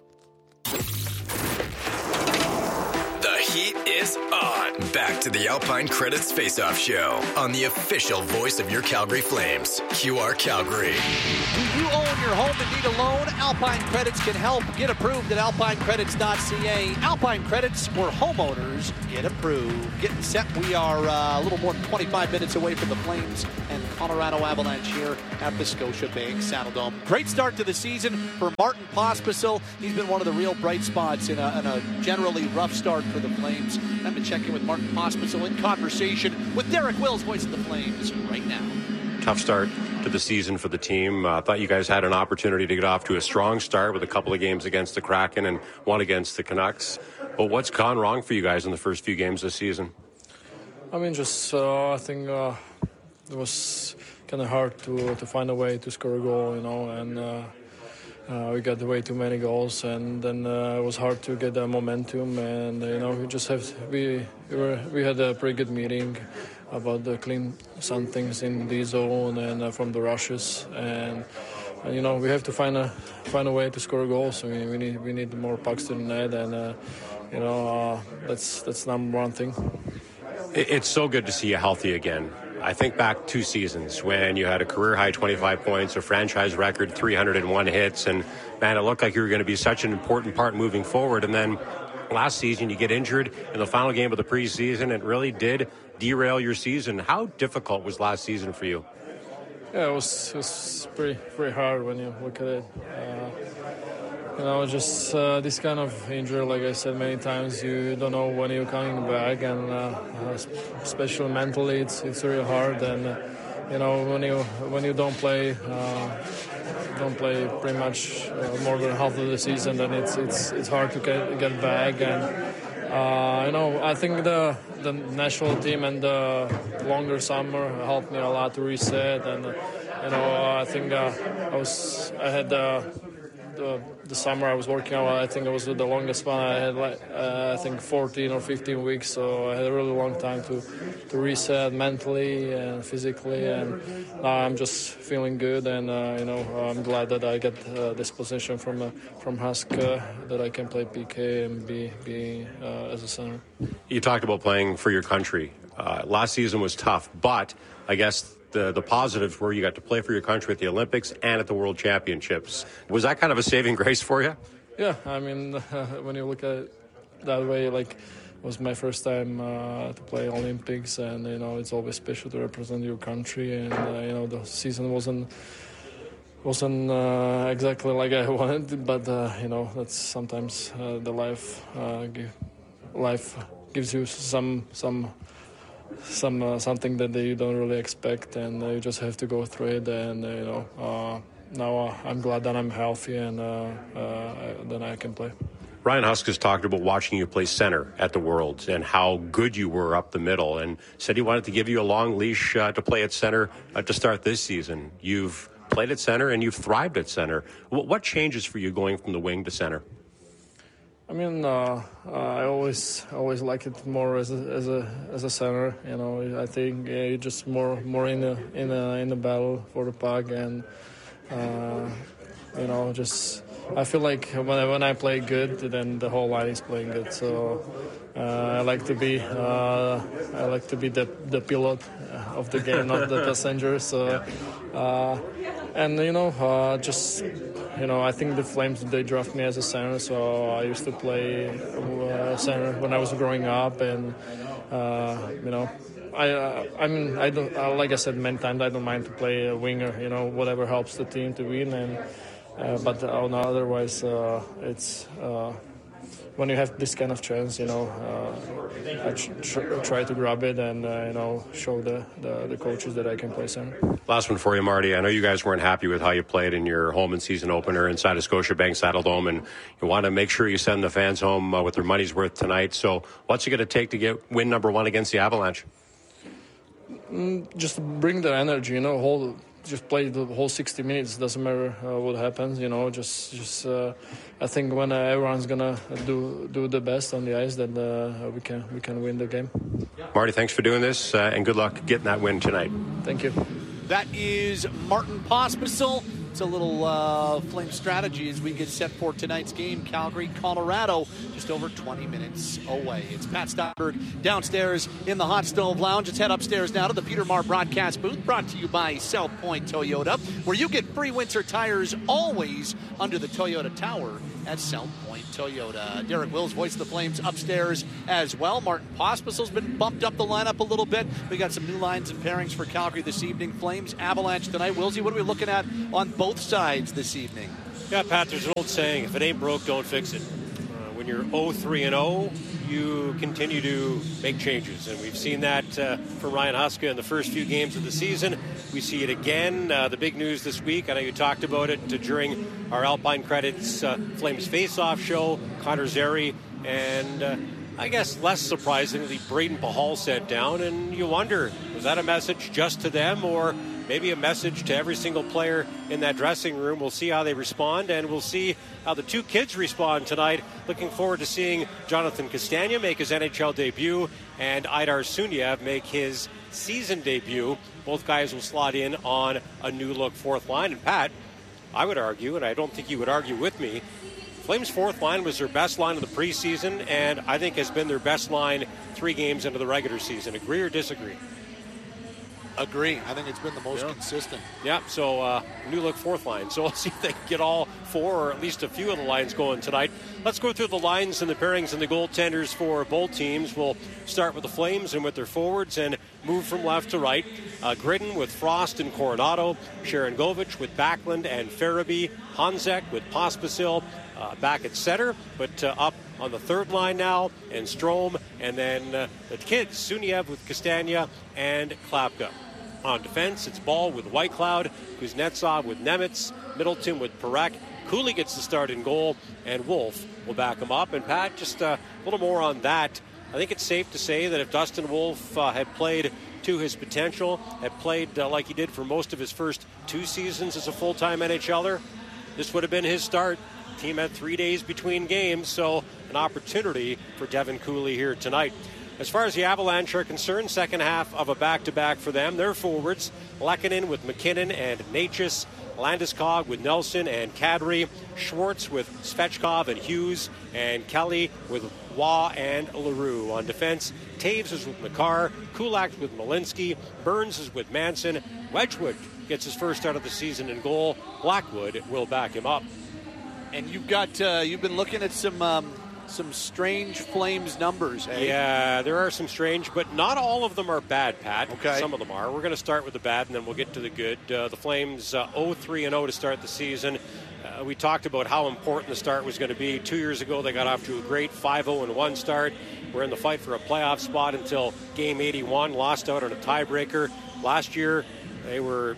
The heat is on. Back to the Alpine Credits Face-Off Show on the official voice of your Calgary Flames, QR Calgary. Do you own your home and need a loan? Alpine Credits can help. Get approved at alpinecredits.ca. Alpine Credits, where homeowners get approved. Getting set. We are a little more than 25 minutes away from the Flames and Colorado Avalanche here at the Scotiabank Saddledome. Great start to the season for Martin Pospisil. He's been one of the real bright spots in a generally rough start for the Flames. I'm going to check in with Martin Pospisil in conversation with Derek Wills, voice of the Flames, right now. Tough start to the season for the team. I thought you guys had an opportunity to get off to a strong start with a couple of games against the Kraken and one against the Canucks. But what's gone wrong for you guys in the first few games this season? I mean, I think it was kind of hard to find a way to score a goal, and we got way too many goals, and then it was hard to get the momentum, and we had a pretty good meeting about the clean some things in the zone and from the rushes, and we have to find a way to score goals. So we need more pucks to the net, and that's number one thing. It's so good to see you healthy again. I think back 2 seasons when you had a career-high 25 points, a franchise record 301 hits, and, man, it looked like you were going to be such an important part moving forward. And then last season you get injured in the final game of the preseason. It really did derail your season. How difficult was last season for you? Yeah, it was pretty hard when you look at it. This kind of injury, like I said many times, you don't know when you're coming back, and especially mentally, it's really hard. And when you don't play pretty much more than half of the season, then it's hard to get back. And I think the national team and the longer summer helped me a lot to reset. And I think I had the summer I was working out. I think it was the longest one. I had I think 14 or 15 weeks, so I had a really long time to reset mentally and physically, and now I'm just feeling good, and I'm glad that I get this position from Husk, that I can play PK and be as a center. You talked about playing for your country. Last season was tough, but I guess the positives were you got to play for your country at the Olympics and at the World Championships. Was that kind of a saving grace for you? Yeah, I mean, when you look at it that way, like, it was my first time to play Olympics, and it's always special to represent your country, and the season wasn't exactly like I wanted, but that's sometimes the life gives you something that you don't really expect, and you just have to go through it. And now I'm glad that I'm healthy, and then I can play. Ryan Husk has talked about watching you play center at the Worlds and how good you were up the middle, and said he wanted to give you a long leash to play at center to start this season. You've played at center and you've thrived at center. What changes for you going from the wing to center? I mean, I always like it more as a center. I think you're just more in the battle for the puck, and I feel like when I play good, then the whole line is playing good. So I like to be the pilot of the game, not the passenger. So And I think the Flames, they draft me as a center, so I used to play center when I was growing up, and I don't, like I said many times, I don't mind to play a winger, whatever helps the team to win, and but otherwise it's when you have this kind of chance, I try to grab it and show the coaches that I can play center. Last one for you, Marty. I know you guys weren't happy with how you played in your home and season opener inside of Scotiabank Saddledome, and you want to make sure you send the fans home with their money's worth tonight. So what's it going to take to win number one against the Avalanche? Just bring the energy, just play the whole 60 minutes. Doesn't matter what happens, just I think when everyone's gonna do the best on the ice, then we can win the game. Marty, thanks for doing this, and good luck getting that win tonight. Thank you. That is Martin Pospisil. It's a little Flame strategy as we get set for tonight's game. Calgary, Colorado, just over 20 minutes away. It's Pat Steinberg downstairs in the Hot Stove Lounge. Let's head upstairs now to the Peter Maher broadcast booth, brought to you by South Point Toyota, where you get free winter tires always under the Toyota Tower at South Point Toyota. Derek Wills, voice of the Flames, upstairs as well. Martin Pospisil's been bumped up the lineup a little bit. We got some new lines and pairings for Calgary this evening. Flames, Avalanche tonight. Willsy, what are we looking at on both sides this evening? Yeah, Pat, there's an old saying, if it ain't broke, don't fix it. When you're 0-3-0, you continue to make changes. And we've seen that for Ryan Huska in the first few games of the season. We see it again. The big news this week, I know you talked about it during our Alpine Credits Flames Face-Off show, Connor Zary, and I guess less surprisingly, Braden Pahal sent down. And you wonder, was that a message just to them, or maybe a message to every single player in that dressing room? We'll see how they respond, and we'll see how the two kids respond tonight. Looking forward to seeing Jonathan Castagna make his NHL debut and Aidar Suniev make his season debut. Both guys will slot in on a new-look fourth line. And Pat, I would argue, and I don't think you would argue with me, Flames' fourth line was their best line of the preseason, and I think has been their best line 3 games into the regular season. Agree or disagree? Agree. I think it's been the most consistent. Yeah, so new look fourth line. So let's see if they can get all 4 or at least a few of the lines going tonight. Let's go through the lines and the pairings and the goaltenders for both teams. We'll start with the Flames and with their forwards and move from left to right. Gridden with Frost and Coronado. Sharangovich with Backlund and Farabee. Hanzek with Pospisil back at center, but up on the third line now, and Strome, and then the kids, Suniev with Castagna and Klapka. On defense, it's Ball with Whitecloud, Kuznetsov with Nemitz, Middleton with Parekh. Cooley gets the start in goal, and Wolf will back him up. And Pat, just a little more on that. I think it's safe to say that if Dustin Wolf had played to his potential, had played like he did for most of his first 2 seasons as a full-time NHLer, this would have been his start. Team had 3 days between games, so an opportunity for Devin Cooley here tonight. As far as the Avalanche are concerned, second half of a back-to-back for them. Their forwards, Lehkonen with McKinnon and Natchez, Landeskog with Nelson and Kadri, Schwartz with Svechkov and Hughes, and Kelly with Waugh and LaRue. On defense, Taves is with Makar, Kulak with Malinsky, Burns is with Manson, Wedgwood gets his first out of the season in goal, Blackwood will back him up. And you've got you've been looking at some strange Flames numbers, eh? Yeah, there are some strange, but not all of them are bad, Pat. Okay. Some of them are. We're going to start with the bad, and then we'll get to the good. The Flames 0-3-0 to start the season. We talked about how important the start was going to be. 2 years ago, they got off to a great 5-0-1 start. We're in the fight for a playoff spot until game 81, lost out on a tiebreaker. Last year, they were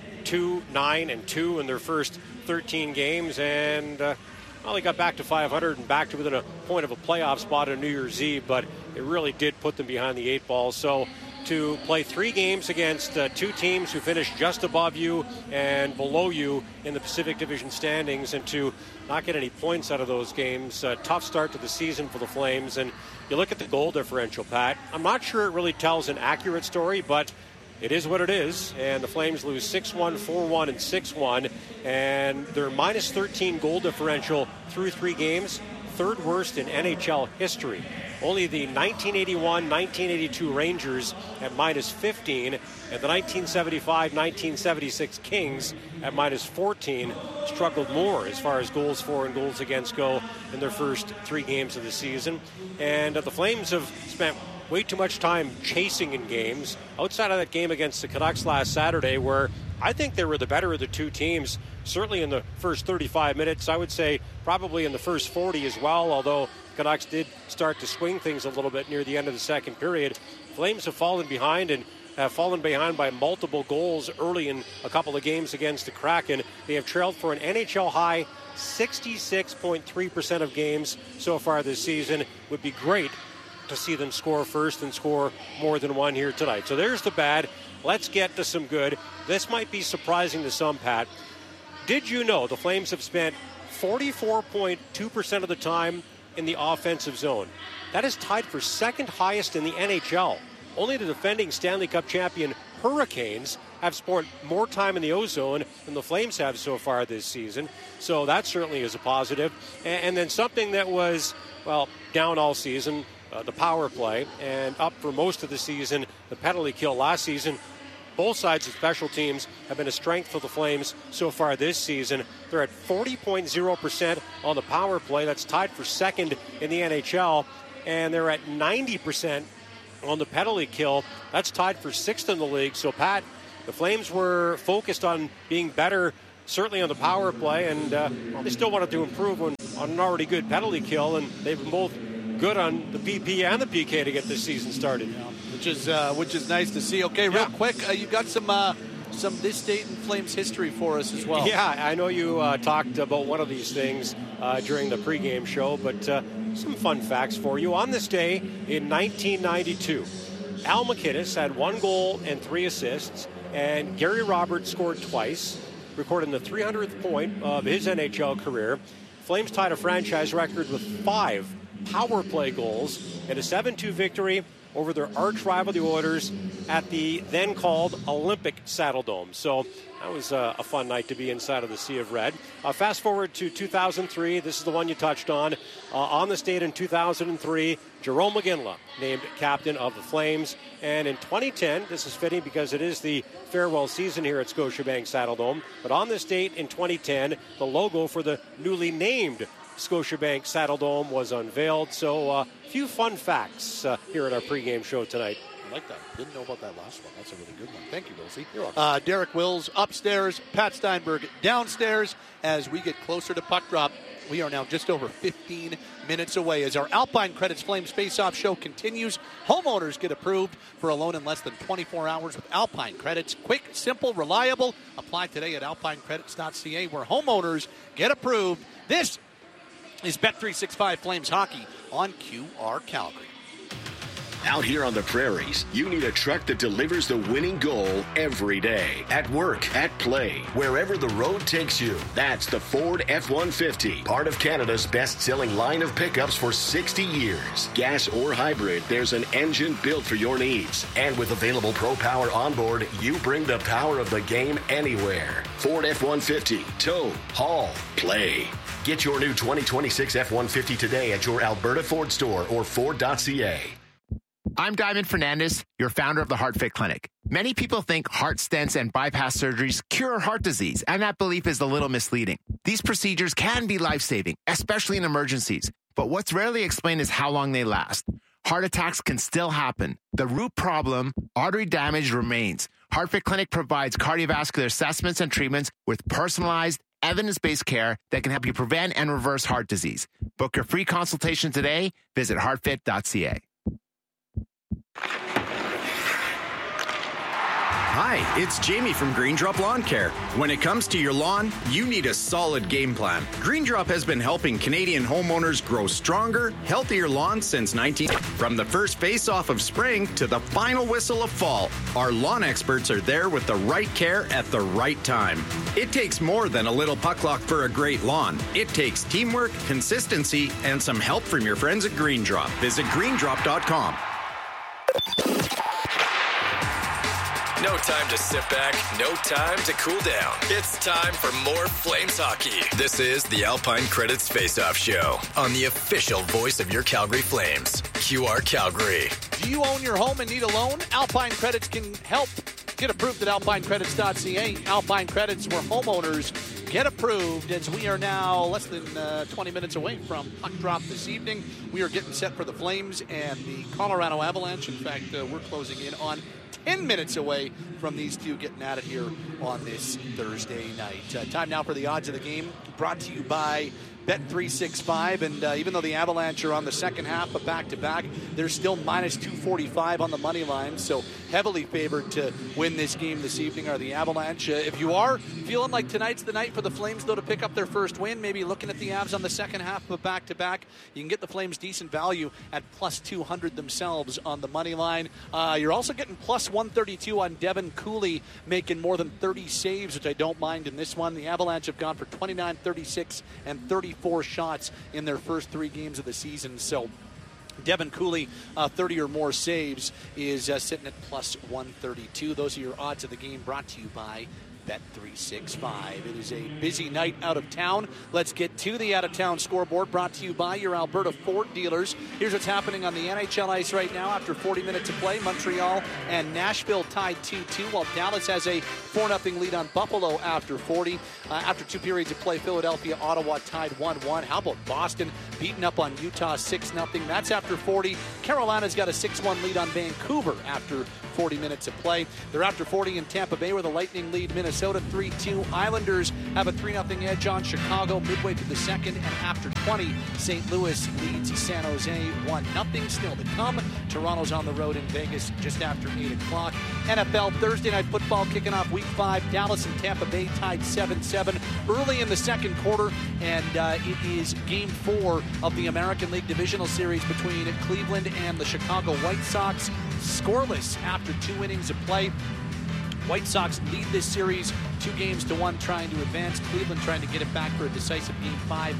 2-9-2 in their first 13 games, and they got back to 500 and back to within a point of a playoff spot on New Year's Eve, but it really did put them behind the 8 ball. So to play 3 games against 2 teams who finished just above you and below you in the Pacific Division standings, and to not get any points out of those games, tough start to the season for the Flames. And you look at the goal differential, Pat. I'm not sure it really tells an accurate story, but it is what it is, and the Flames lose 6-1, 4-1, and 6-1, and their minus 13 goal differential through 3 games, third worst in NHL history. Only the 1981-1982 Rangers at minus 15 and the 1975-1976 Kings at minus 14 struggled more as far as goals for and goals against go in their first 3 games of the season. And the Flames have spent way too much time chasing in games outside of that game against the Canucks last Saturday, where I think they were the better of the two teams, certainly in the first 35 minutes. I would say probably in the first 40 as well, although Canucks did start to swing things a little bit near the end of the second period. Flames have fallen behind and have fallen behind by multiple goals early in a couple of games against the Kraken. They have trailed for an NHL high 66.3% of games so far this season. Would be great to see them score first and score more than one here tonight. So there's the bad. Let's get to some good. This might be surprising to some, Pat. Did you know the Flames have spent 44.2% of the time in the offensive zone? That is tied for second highest in the NHL. Only the defending Stanley Cup champion Hurricanes have spent more time in the O-zone than the Flames have so far this season. So that certainly is a positive. And then something that was, well, down all season, the power play, and up for most of the season, the penalty kill last season. Both sides of special teams have been a strength for the Flames so far this season. They're at 40.0% on the power play. That's tied for second in the NHL. And they're at 90% on the penalty kill. That's tied for sixth in the league. So, Pat, the Flames were focused on being better, certainly on the power play, and they still wanted to improve on an already good penalty kill, and they've been both good on the PP and the PK to get this season started. Yeah, which is nice to see. Okay, real quick, you got some this date in Flames history for us as well. Yeah, I know you talked about one of these things during the pregame show, but some fun facts for you. On this day in 1992, Al MacInnis had 1 goal and 3 assists, and Gary Roberts scored twice, recording the 300th point of his NHL career. Flames tied a franchise record with 5 power play goals and a 7-2 victory over their arch rival, the Oilers, at the then called Olympic Saddledome. So that was a fun night to be inside of the Sea of Red. Fast forward to 2003. This is the one you touched on. On this date in 2003, Jarome Iginla named captain of the Flames. And in 2010, this is fitting because it is the farewell season here at Scotiabank Saddledome. But on this date in 2010, the logo for the newly named Scotiabank Saddledome was unveiled. So a few fun facts here at our pregame show tonight. I like that. Didn't know about that last one. That's a really good one. Thank you, Wilsey. You're welcome. Derek Wills upstairs, Pat Steinberg downstairs. As we get closer to puck drop, we are now just over 15 minutes away as our Alpine Credits Flames Face-Off show continues. Homeowners get approved for a loan in less than 24 hours with Alpine Credits. Quick, simple, reliable. Apply today at alpinecredits.ca where homeowners get approved. This is Bet365 Flames Hockey on QR Calgary. Out here on the prairies, you need a truck that delivers the winning goal every day. At work, at play, wherever the road takes you. That's the Ford F-150, part of Canada's best-selling line of pickups for 60 years. Gas or hybrid, there's an engine built for your needs. And with available Pro Power onboard, you bring the power of the game anywhere. Ford F-150, tow, haul, play. Get your new 2026 F-150 today at your Alberta Ford store or Ford.ca. I'm Diamond Fernandez, your founder of the HeartFit Clinic. Many people think heart stents and bypass surgeries cure heart disease, and that belief is a little misleading. These procedures can be life-saving, especially in emergencies. But what's rarely explained is how long they last. Heart attacks can still happen. The root problem, artery damage, remains. HeartFit Clinic provides cardiovascular assessments and treatments with personalized, evidence-based care that can help you prevent and reverse heart disease. Book your free consultation today. Visit heartfit.ca. Hi, it's Jamie from Green Drop Lawn Care. When it comes to your lawn, you need a solid game plan. Green Drop has been helping Canadian homeowners grow stronger, healthier lawns since 19... From the first face-off of spring to the final whistle of fall, our lawn experts are there with the right care at the right time. It takes more than a little puck luck for a great lawn. It takes teamwork, consistency, and some help from your friends at Green Drop. Visit greendrop.com. No No time to sit back, no time to cool down. It's time for more Flames hockey. This is the Alpine Credits Face-Off Show on the official voice of your Calgary Flames, QR Calgary. Do you own your home and need a loan? Alpine Credits can help. Get approved at alpinecredits.ca. Alpine Credits, where homeowners get approved, as we are now less than 20 minutes away from puck drop this evening. We are getting set for the Flames and the Colorado Avalanche. In fact, we're closing in on 10 minutes away from these two getting at it here on this Thursday night. Time now for the odds of the game, brought to you by Bet365, and even though the Avalanche are on the second half of back-to-back, they're still minus 245 on the money line, so heavily favored to win this game this evening are the Avalanche. If you are feeling like tonight's the night for the Flames, though, to pick up their first win, maybe looking at the Avs on the second half of a back-to-back, you can get the Flames decent value at plus 200 themselves on the money line. You're also getting plus 132 on Devin Cooley making more than 30 saves, which I don't mind in this one. The Avalanche have gone for 29, 36, and 34 shots in their first 3 games of the season. So Devin Cooley, 30 or more saves, is sitting at plus 132. Those are your odds of the game, brought to you by Bet365. It is a busy night out of town. Let's get to the out-of-town scoreboard, brought to you by your Alberta Ford dealers. Here's what's happening on the NHL ice right now after 40 minutes of play. Montreal and Nashville tied 2-2, while Dallas has a 4-0 lead on Buffalo after 40. After 2 periods of play, Philadelphia, Ottawa tied 1-1. How about Boston beating up on Utah 6-0? That's after 40. Carolina's got a 6-1 lead on Vancouver after 40 minutes of play. They're after 40 in Tampa Bay, where the Lightning lead Minnesota 3-2. Islanders have a 3-0 edge on Chicago midway through the second, and after 20, St. Louis leads San Jose 1-0. Still to come. Toronto's on the road in Vegas just after 8 o'clock. NFL Thursday Night Football kicking off Week 5. Dallas and Tampa Bay tied 7-7 early in the second quarter, and it is Game 4 of the American League Divisional Series between Cleveland and the Chicago White Sox. Scoreless after 2 innings of play. White Sox lead this series 2-1, trying to advance. Cleveland trying to get it back for a decisive Game 5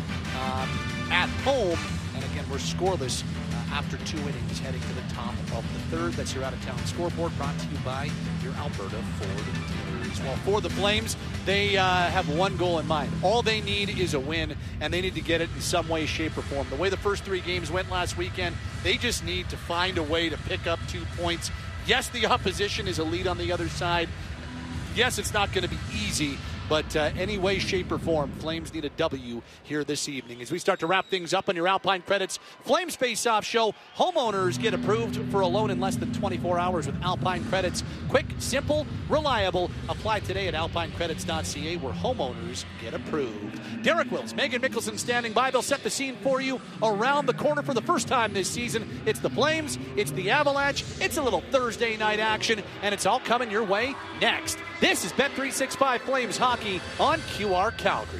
at home. And again, we're scoreless after 2 innings, heading to the top of the third. That's your out-of-town scoreboard, brought to you by your Alberta Ford dealers. Well, for the Flames, they have one goal in mind. All they need is a win, and they need to get it in some way, shape, or form. The way the first 3 games went last weekend, they just need to find a way to pick up 2 points. Yes, the opposition is elite on the other side. Yes, it's not going to be easy, but any way, shape, or form, Flames need a W here this evening. As we start to wrap things up on your Alpine Credits Flames Face-Off Show, homeowners get approved for a loan in less than 24 hours with Alpine Credits. Quick, simple, reliable. Apply today at alpinecredits.ca, where homeowners get approved. Derek Wills, Megan Mickelson standing by. They'll set the scene for you around the corner for the first time this season. It's the Flames, it's the Avalanche, it's a little Thursday night action, and it's all coming your way next. This is Bet365 Flames Hockey on QR Calgary.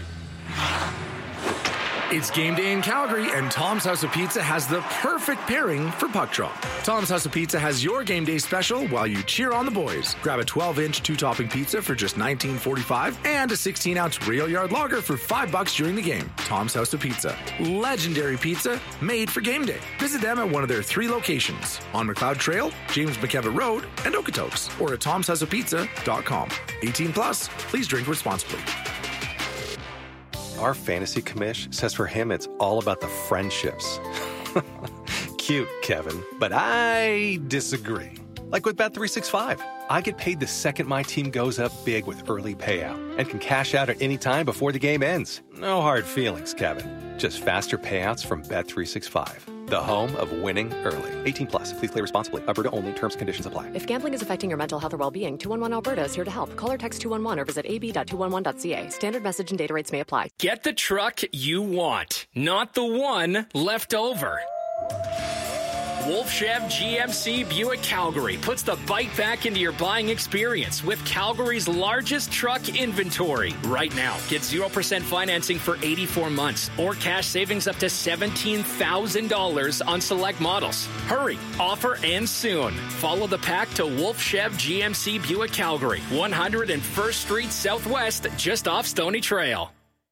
It's game day in Calgary, and Tom's House of Pizza has the perfect pairing for puck drop. Tom's House of Pizza has your game day special while you cheer on the boys. Grab a 12-inch 2-topping pizza for just $19.45 and a 16-ounce Rail Yard Lager for $5 during the game. Tom's House of Pizza. Legendary pizza made for game day. Visit them at one of their 3 locations, on McLeod Trail, James McKevitt Road, and Okotoks, or at tomshouseofpizza.com. 18 plus, please drink responsibly. Our fantasy commish says for him it's all about the friendships. Cute, Kevin, but I disagree. Like with Bet365, I get paid the second my team goes up big with early payout and can cash out at any time before the game ends. No hard feelings, Kevin. Just faster payouts from Bet365, the home of winning early. 18 plus. Please play responsibly. Alberta only. Terms and conditions apply. If gambling is affecting your mental health or well-being, 211 Alberta is here to help. Call or text 211 or visit ab.211.ca. Standard message and data rates may apply. Get the truck you want, not the one left over. Wolf Chev GMC Buick Calgary puts the bike back into your buying experience with Calgary's largest truck inventory. Right now, get 0% financing for 84 months or cash savings up to $17,000 on select models. Hurry, offer ends soon. Follow the pack to Wolf Chev GMC Buick Calgary, 101st Street Southwest, just off Stony Trail.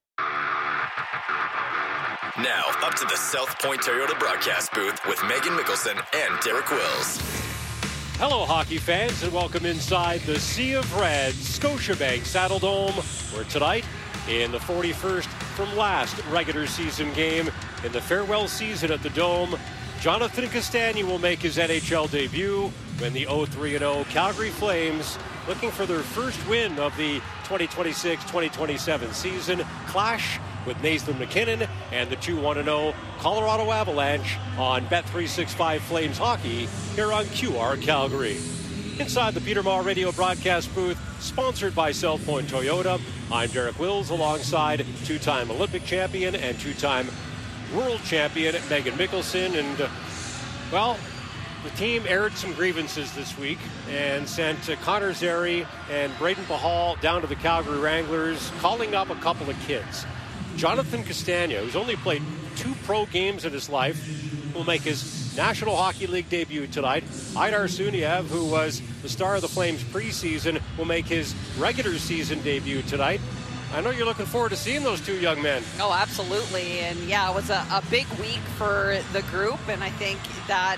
Now, up to the South Point Toyota broadcast booth with Megan Mickelson and Derek Wills. Hello, hockey fans, and welcome inside the Sea of Red, Scotiabank Saddledome, where tonight, in the 41st from last regular season game in the farewell season at the Dome, Jonathan Castagna will make his NHL debut when the 0-3-0 Calgary Flames, looking for their first win of the 2026-2027 season, clash with Nathan MacKinnon and the 2-1-0 Colorado Avalanche on Bet365 Flames Hockey here on QR Calgary. Inside the Peter Maher Radio broadcast booth, sponsored by South Point Toyota, I'm Derek Wills alongside two-time Olympic champion and two-time world champion Megan Mickelson. And, well, the team aired some grievances this week and sent Connor Zary and Braden Pahal down to the Calgary Wranglers, calling up a couple of kids. Jonathan Castagna, who's only played 2 pro games in his life, will make his National Hockey League debut tonight. Aidar Suniev, who was the star of the Flames preseason, will make his regular season debut tonight. I know you're looking forward to seeing those 2 young men. Oh, absolutely. And yeah, it was a big week for the group. And I think that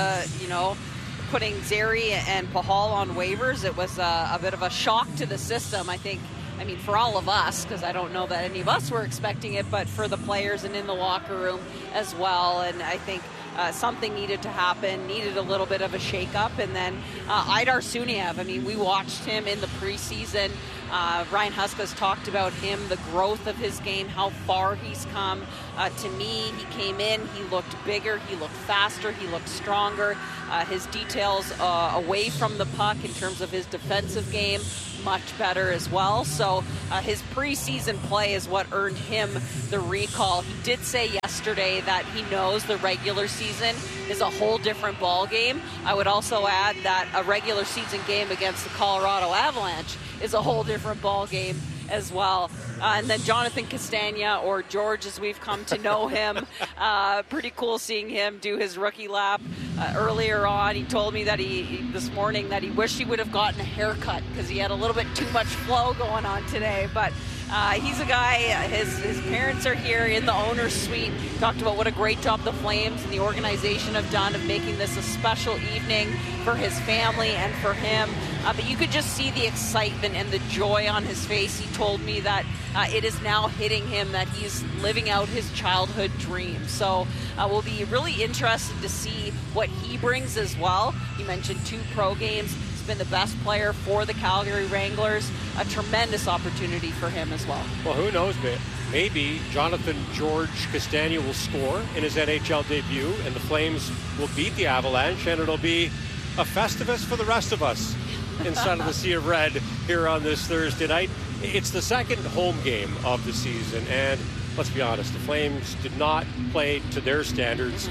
putting Zary and Pahal on waivers, it was a bit of a shock to the system. I mean, for all of us, because I don't know that any of us were expecting it, but for the players and in the locker room as well. And I think something needed to happen, needed a little bit of a shakeup. And then Aidar Suniev, I mean, we watched him in the preseason. Ryan Huska's talked about him, the growth of his game, how far he's come. To me, he came in, he looked bigger, he looked faster, he looked stronger. His details away from the puck in terms of his defensive game, much better as well. So his preseason play is what earned him the recall. He did say yesterday that he knows the regular season is a whole different ball game. I would also add that a regular season game against the Colorado Avalanche is a whole different ball game as well. And then Jonathan Castagna, or George as we've come to know him, pretty cool seeing him do his rookie lap earlier on. He told me that this morning that he wished he would have gotten a haircut because he had a little bit too much flow going on today. But he's a guy, his parents are here in the owner's suite. Talked about what a great job the Flames and the organization have done of making this a special evening for his family and for him. But you could just see the excitement and the joy on his face. He told me that it is now hitting him that he's living out his childhood dream. So we'll be really interested to see what he brings as well. He mentioned 2 pro games. He's been the best player for the Calgary Wranglers. A tremendous opportunity for him as well. Well, who knows, maybe Jonathan George Castagna will score in his NHL debut and the Flames will beat the Avalanche, and it'll be a Festivus for the rest of us inside of the Sea of Red here on this Thursday night. It's the second home game of the season, and let's be honest, the Flames did not play to their standards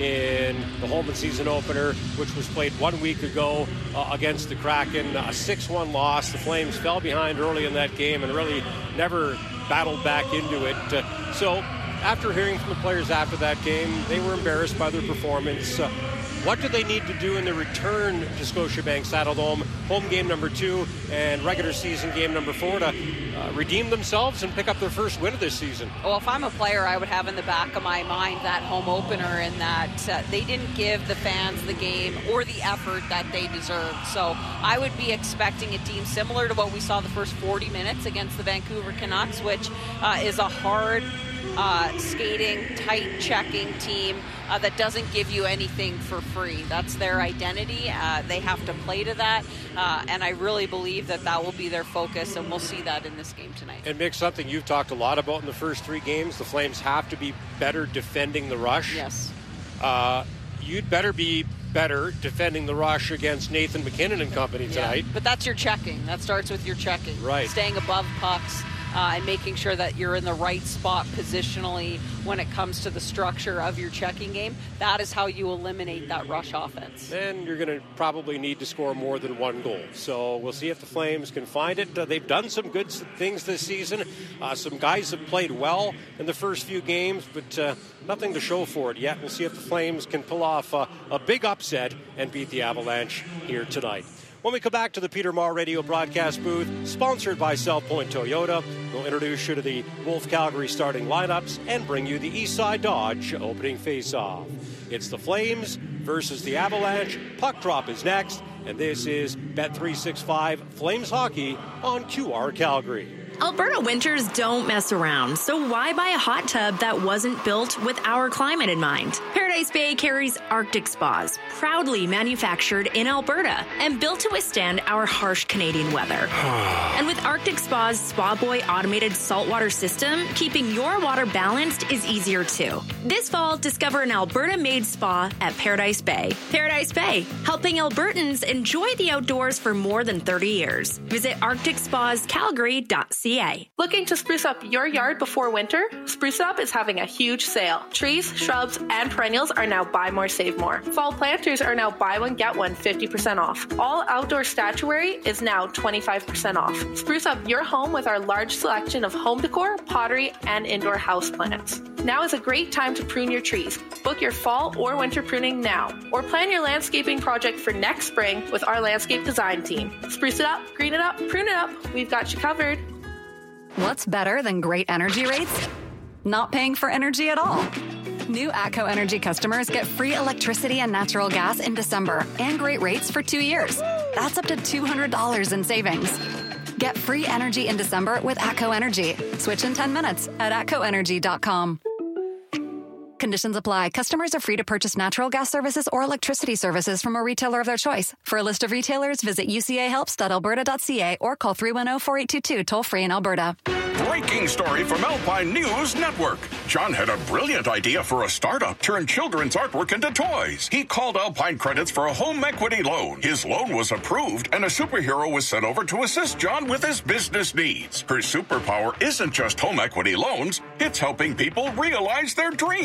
in the Holman season opener, which was played 1 week ago against the Kraken. A 6-1 loss. The Flames fell behind early in that game and really never battled back into it. So after hearing from the players after that game, they were embarrassed by their performance. What do they need to do in the return to Scotiabank Saddledome, home game number 2 and regular season game number 4, to redeem themselves and pick up their first win of this season? Well, if I'm a player, I would have in the back of my mind that home opener and that they didn't give the fans the game or the effort that they deserved. So I would be expecting a team similar to what we saw the first 40 minutes against the Vancouver Canucks, which is a hard skating, tight checking team that doesn't give you anything for free. That's their identity. They have to play to that, and I really believe that will be their focus, and we'll see that in this game tonight. And Mick, something you've talked a lot about in the first 3 games, the Flames have to be better defending the rush. Yes. You'd better be better defending the rush against Nathan MacKinnon and company tonight. But that's your checking. That starts with your checking. Right. Staying above pucks. And making sure that you're in the right spot positionally when it comes to the structure of your checking game. That is how you eliminate that rush offense. And you're going to probably need to score more than 1 goal. So we'll see if the Flames can find it. They've done some good things this season. Some guys have played well in the first few games, but nothing to show for it yet. We'll see if the Flames can pull off a big upset and beat the Avalanche here tonight. When we come back to the Peter Maher Radio broadcast booth, sponsored by South Point Toyota, we'll introduce you to the Wolf Calgary starting lineups and bring you the Eastside Dodge opening face-off. It's the Flames versus the Avalanche. Puck drop is next And this is Bet365 Flames Hockey on QR Calgary. Alberta winters don't mess around, so why buy a hot tub that wasn't built with our climate in mind? Paradise Bay carries Arctic Spas, proudly manufactured in Alberta and built to withstand our harsh Canadian weather. And with Arctic Spa's Spa Boy automated saltwater system, keeping your water balanced is easier too. This fall, discover an Alberta-made spa at Paradise Bay. Paradise Bay, helping Albertans enjoy the outdoors for more than 30 years. Visit arcticspascalgary.ca. Looking to spruce up your yard before winter? Spruce Up is having a huge sale. Trees, shrubs, and perennials are now buy more, save more. Fall planters are now buy one, get one 50% off. All outdoor statuary is now 25% off. Spruce up your home with our large selection of home decor, pottery, and indoor houseplants. Now is a great time to prune your trees. Book your fall or winter pruning now, or plan your landscaping project for next spring with our landscape design team. Spruce it up, green it up, prune it up. We've got you covered. What's better than great energy rates? Not paying for energy at all. New ATCO Energy customers get free electricity and natural gas in December and great rates for 2 years. That's up to $200 in savings. Get free energy in December with ATCO Energy. Switch in 10 minutes at atcoenergy.com. Conditions apply. Customers are free to purchase natural gas services or electricity services from a retailer of their choice. For a list of retailers, visit ucahelps.alberta.ca or call 310-4822 toll-free in Alberta. Breaking story from Alpine News Network. John had a brilliant idea for a startup, turn children's artwork into toys. He called Alpine Credits for a home equity loan. His loan was approved, and a superhero was sent over to assist John with his business needs. Her superpower isn't just home equity loans, it's helping people realize their dreams.